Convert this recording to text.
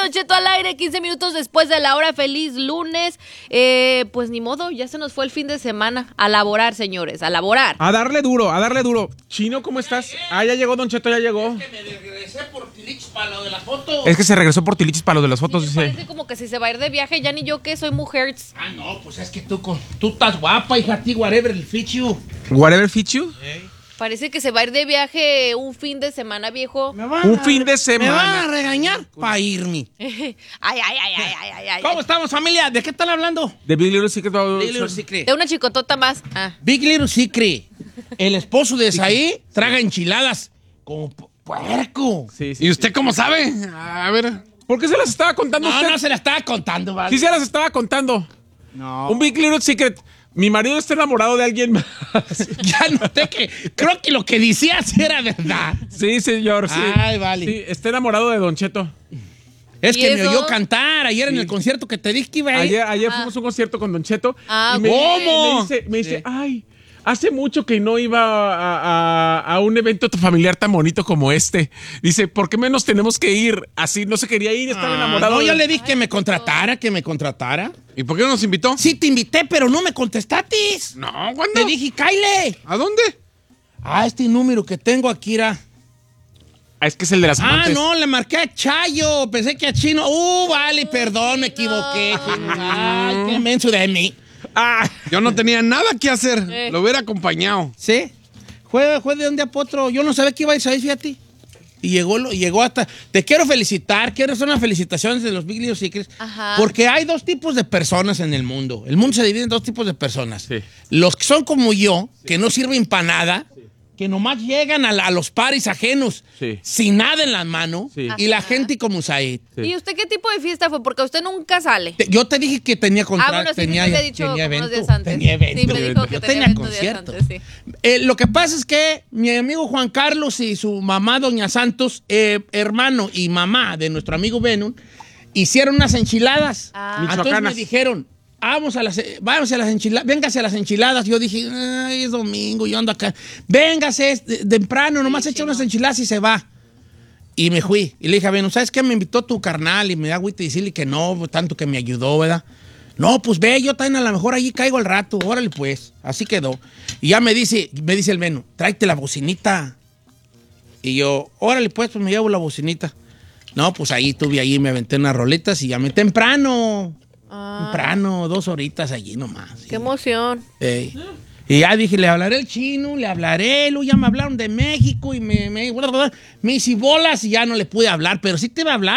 Don Cheto al aire, 15 minutos después de la hora. Feliz lunes. Pues ni modo, ya se nos fue el fin de semana. A laborar, señores, a laborar. A darle duro, a darle duro. Chino, ¿cómo estás? Ah, ya llegó Don Cheto, ya llegó. Es que me regresé por Tilichis para lo de las fotos. Es que se regresó por Tilichis para lo de las fotos, Sí, dice. parece como que si se va a ir de viaje, ya ni yo que soy mujer. Ah, no, pues es que tú estás guapa, hija, a ti, whatever el fit you. Whatever fit you. Parece que se va a ir de viaje un fin de semana, viejo. Un fin de semana. ¿Me van a regañar? Para irme. Ay. ¿Cómo estamos, familia? ¿De qué están hablando? De Big Little Secret. Big Little Secret. De una chicotota más. Ah. Big Little Secret. El esposo de Saí traga enchiladas como puerco. Sí, sí. ¿Y usted cómo sabe? A ver. ¿Por qué se las estaba contando No, usted? no se la estaba contando, ¿vale? Sí se las estaba contando. No. Un Big Little Secret. Mi marido está enamorado de alguien más. Ya noté que creo que lo que decías era verdad. Sí, señor, sí. Ay, vale. Sí, está enamorado de Don Cheto. Es ¿Y que me eso? oyó cantar ayer en el concierto que te dije que iba a ir. Ayer fuimos a un concierto con Don Cheto. Ah, y me, ¿cómo? Me dice, Sí. ay, hace mucho que no iba a un evento familiar tan bonito como este. Dice, ¿por qué menos tenemos que ir? Así no se quería ir, estaba enamorado. No, yo de- le dije que me contratara, ¿Y por qué no nos invitó? Sí, te invité, pero no me contestaste. No, ¿cuándo? Te dije, Kyle. ¿A dónde? Este número que tengo aquí era. Ah, es que es el de las amantes. No, le marqué a Chayo. Pensé que a Chino. Vale, perdón, me equivoqué. Ay, qué menso de mí. Ah, Yo no tenía nada que hacer. Lo hubiera acompañado. ¿Sí? Fue de un día para otro. Yo no sabía que iba a ir, ¿sabes? Fíjate. Y llegó hasta... Te quiero felicitar. Quiero hacer unas felicitaciones de los Big Little Secrets. Ajá. Porque hay dos tipos de personas en el mundo. El mundo se divide en dos tipos de personas. Sí. Los que son como yo, que no sirven para nada, que nomás llegan a los paris ajenos Sí. sin nada en la mano. Sí. Y la Ajá. gente como Said. Sí. ¿Y usted qué tipo de fiesta fue? Porque usted nunca sale. Yo te dije que tenía contrato. Bueno, sí, tenía, sí me había dicho tenía como unos evento. días antes. Tenía evento. Sí, me dijo que Yo tenía tenía evento días concierto. antes, sí. Lo que pasa es que mi amigo Juan Carlos y su mamá, Doña Santos, hermano y mamá de nuestro amigo Venom, hicieron unas enchiladas. Ah. Entonces Michoacanas. me dijeron, vamos a las enchiladas, véngase a las enchiladas. Yo dije, ay, es domingo, yo ando acá. Véngase temprano, nomás echa unas enchiladas y se va. Y me fui. Y le dije a Venom, ¿sabes qué? Me invitó tu carnal y me da agüita y decirle que no, tanto que me ayudó, ¿verdad? No, pues ve, yo también a lo mejor allí caigo al rato. Órale, pues. Así quedó. Y ya me dice el Venom, tráete la bocinita. Y yo, órale, pues me llevo la bocinita. No, pues ahí estuve ahí, me aventé unas roletas y llamé temprano. Temprano, 2 horitas allí nomás. Qué emoción. Ey. Y ya dije, le hablaré al chino, le hablaré, luego ya me hablaron de México y me hice bolas y ya no le pude hablar, pero sí te iba a hablar.